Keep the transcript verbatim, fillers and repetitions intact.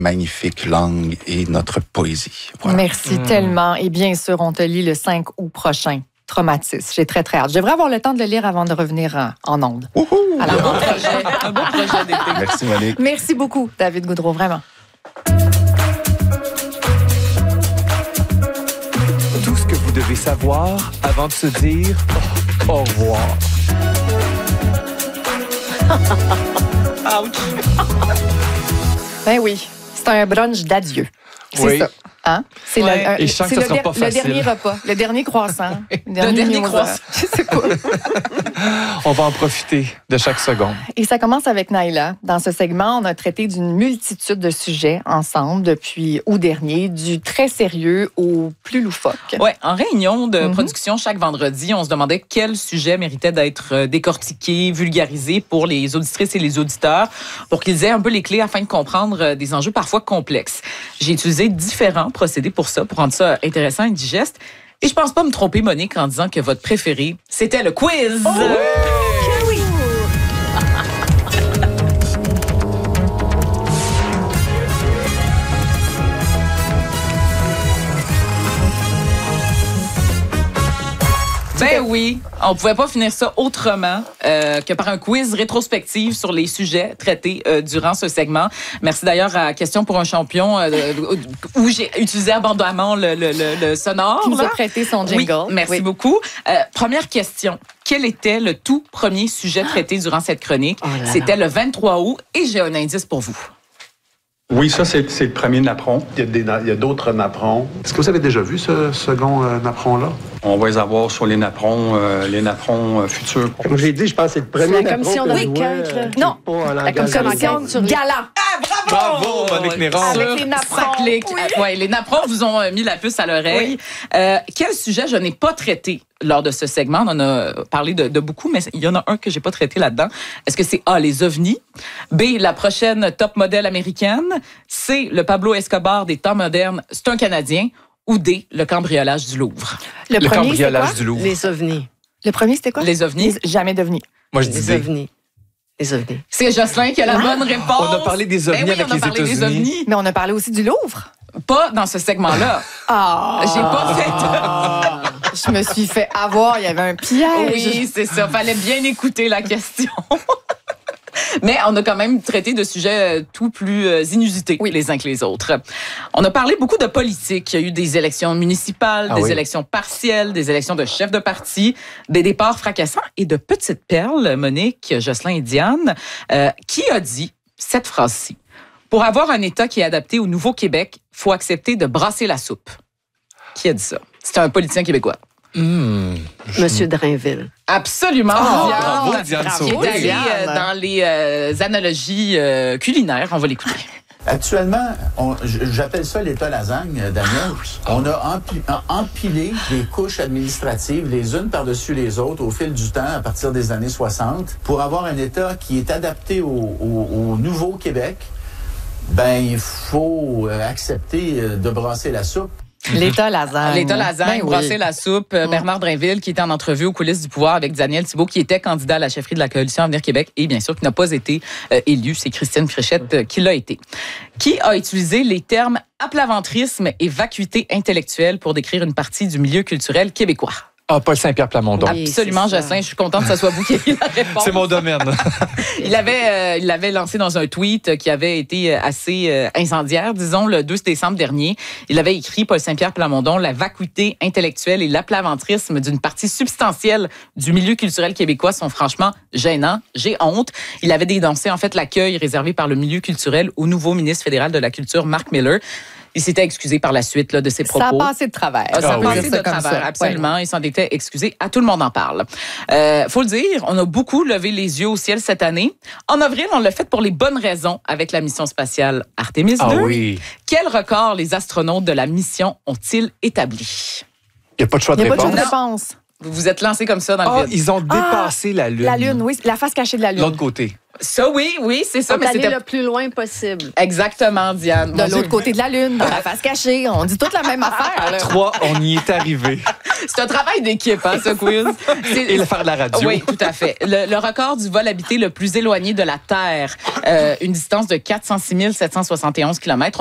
magnifique langue et notre poésie. Voilà. Merci mmh. tellement. Et bien sûr, on te lit le cinq août prochain. Traumatisme. J'ai très, très hâte. Je devrais avoir le temps de le lire avant de revenir en, en ondes. Alors, un beau projet, un beau projet d'été. Merci, Monique. Merci beaucoup, David Goudreau, vraiment. Tout ce que vous devez savoir avant de se dire au revoir. Ouch! Ben oui, c'est un brunch d'adieu. C'est oui. ça. Hein? C'est ouais. le, un, Et je sens que c'est ça le, sera pas le facile. dernier repas, le dernier croissant. Le dernier, le dernier croissant. Je sais pas. On va en profiter de chaque seconde. Et ça commence avec Naïla. Dans ce segment, on a traité d'une multitude de sujets ensemble depuis août dernier, du très sérieux au plus loufoque. Oui, en réunion de Mm-hmm. production chaque vendredi, on se demandait quel sujet méritait d'être décortiqué, vulgarisé pour les auditrices et les auditeurs, pour qu'ils aient un peu les clés afin de comprendre des enjeux parfois complexes. J'ai utilisé différents procédés pour ça, pour rendre ça intéressant et digeste. Et je pense pas me tromper, Monique, en disant que votre préféré, c'était le quiz. Oh oui! Que oui! Ben oui, on pouvait pas finir ça autrement euh, que par un quiz rétrospectif sur les sujets traités euh, durant ce segment. Merci d'ailleurs à Question pour un champion euh, où j'ai utilisé abondamment le, le, le, le sonore. Qui nous a prêté son jingle. Oui, merci oui. beaucoup. Euh, première question. Quel était le tout premier sujet traité durant cette chronique? Oh là là. C'était le vingt-trois août et j'ai un indice pour vous. Oui, ça, c'est, c'est le premier napperon. Il y a, des, il y a d'autres napperons. Est-ce que vous avez déjà vu ce second euh, napperon-là? On va les avoir sur les napperons, euh, les napperons euh, futurs. Comme j'ai dit, je pense que c'est le premier C'est comme napperon si on que avait je vois, quatre, là. euh, qui Non, est pas en comme langage ça, allemand. sur Gala. Ah, Bravo, Monique Néron. Avec les napperons. Ça clique. Oui. Ah, ouais, les napperons vous ont mis la puce à l'oreille. Oui. Euh, quel sujet je n'ai pas traité lors de ce segment? On en a parlé de, de beaucoup, mais il y en a un que j'ai pas traité là-dedans. Est-ce que c'est A, les ovnis? B, la prochaine top modèle américaine? C, le Pablo Escobar des temps modernes, c'est un Canadien? Ou D, le cambriolage du Louvre? Le, Le premier, c'était cambriolage quoi? du Louvre. Les ovnis. Le premier, c'était quoi? Les ovnis? Les, jamais d'ovnis. Moi, je dis Les D. ovnis. Les ovnis. C'est Jocelyn qui a la Ah. bonne réponse. On a parlé des ovnis Ben oui, avec on a les parlé des États-Unis. ovnis. Mais on a parlé aussi du Louvre. Pas dans ce segment-là. Ah! J'ai pas fait... Ah. Je me suis fait avoir. Il y avait un piège. Oui, c'est ça. Fallait bien écouter la question. Mais on a quand même traité de sujets tout plus inusités oui. les uns que les autres. On a parlé beaucoup de politique. Il y a eu des élections municipales, ah des oui. élections partielles, des élections de chefs de parti, des départs fracassants et de petites perles, Monique, Jocelyn et Diane. Euh, qui a dit cette phrase-ci? Pour avoir un État qui est adapté au Nouveau-Québec, il faut accepter de brasser la soupe. Qui a dit ça? C'est un politicien québécois. Mmh. Monsieur Drainville. Absolument. Oh, Diane. bravo, Diane Qui est Sauvé. allé euh, dans les euh, analogies euh, culinaires. On va l'écouter. Actuellement, on, j'appelle ça l'État lasagne, Daniel. On a empli, empilé des couches administratives les unes par-dessus les autres au fil du temps, à partir des années soixante, pour avoir un État qui est adapté au, au, au Nouveau-Québec. Ben, il faut accepter de brasser la soupe. L'État lasagne. L'État lasagne, Ben oui. brasser la soupe. Mm. Bernard Drainville, qui était en entrevue aux coulisses du pouvoir avec Daniel Thibault, qui était candidat à la chefferie de la coalition Avenir Québec et bien sûr qui n'a pas été euh, élu. C'est Christine Fréchette euh, qui l'a été. Qui a utilisé les termes aplaventrisme et vacuité intellectuelle pour décrire une partie du milieu culturel québécois? Ah, Paul Saint-Pierre Plamondon. Oui, Absolument, c'est ça. Jocelyn. Je suis contente que ce soit vous qui ayez la réponse. C'est mon domaine. Il avait, euh, il l'avait lancé dans un tweet qui avait été assez euh, incendiaire, disons, le deux décembre dernier. Il avait écrit, Paul Saint-Pierre Plamondon, la vacuité intellectuelle et l'aplaventrisme d'une partie substantielle du milieu culturel québécois sont franchement gênants. J'ai honte. Il avait dénoncé, en fait, l'accueil réservé par le milieu culturel au nouveau ministre fédéral de la Culture, Marc Miller. Il s'était excusé par la suite là, de ses propos. Ça a passé de travers. Ah, ça a Ah, passé oui. de comme travers, ça. absolument. Il s'en était excusé. À tout le monde en parle. Euh, faut le dire, on a beaucoup levé les yeux au ciel cette année. En avril, on l'a fait pour les bonnes raisons avec la mission spatiale Artemis Ah deux. oui. Quel record les astronautes de la mission ont-ils établi? Il n'y a pas de choix de Il n'y a pas de réponse. chose de réponse. Vous vous êtes lancés comme ça dans Ah, le vide. ils ont dépassé la Lune. La Lune, oui. La face cachée de la Lune. L'autre côté. Ça, oui, oui, c'est ça. On mais est allé c'était le plus loin possible. Exactement, Diane. De Mon l'autre Dieu. côté de la Lune, dans la face cachée. On dit toute la même affaire. Là. Trois, on y est arrivé. C'est un travail d'équipe, hein, ce quiz. C'est- Et le faire de la radio. Oui, tout à fait. Le, le record du vol habité le plus éloigné de la Terre, euh, une distance de quatre cent six mille sept cent soixante et onze kilomètres.